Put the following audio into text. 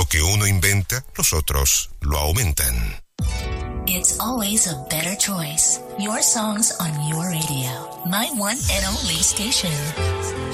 Lo que uno inventa, los otros lo aumentan. It's always a better choice. Your songs on your radio. My one and only station.